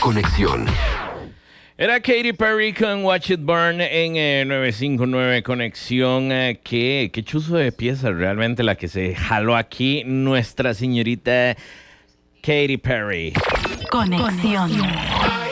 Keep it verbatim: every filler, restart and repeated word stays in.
Conexión. Era Katy Perry con Watch It Burn en eh, nueve cinco nueve Conexión. Eh, qué, qué chuzo de pieza realmente la que se jaló aquí nuestra señorita Katy Perry. Conexión.